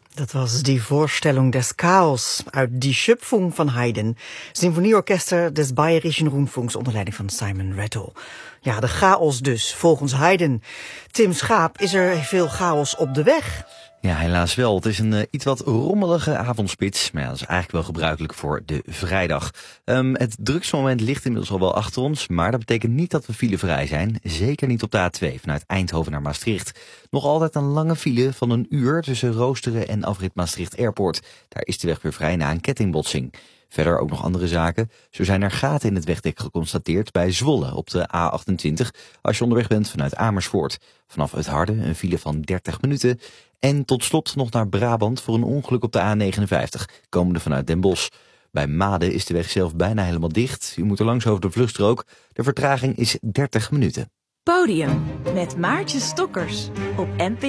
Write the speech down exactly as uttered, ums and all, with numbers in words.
Dat was die Vorstellung des Chaos uit Die Schöpfung van Haydn, Symfonieorkester des Bayerischen Rundfunks onder leiding van Simon Rattle. Ja, de chaos dus, volgens Haydn. Tim Schaap, is er veel chaos op de weg? Ja, helaas wel. Het is een uh, iets wat rommelige avondspits. Maar ja, dat is eigenlijk wel gebruikelijk voor de vrijdag. Um, het drukste moment ligt inmiddels al wel achter ons. Maar dat betekent niet dat we filevrij zijn. Zeker niet op de A twee vanuit Eindhoven naar Maastricht. Nog altijd een lange file van een uur tussen Roosteren en afrit Maastricht Airport. Daar is de weg weer vrij na een kettingbotsing. Verder ook nog andere zaken. Zo zijn er gaten in het wegdek geconstateerd bij Zwolle op de A achtentwintig. Als je onderweg bent vanuit Amersfoort. Vanaf het Harde een file van dertig minuten. En tot slot nog naar Brabant voor een ongeluk op de A negenenvijftig, komende vanuit Den Bosch. Bij Maden is de weg zelf bijna helemaal dicht. U moet er langs over de vluchtstrook. De vertraging is dertig minuten. Podium met Maartje Stokkers op N P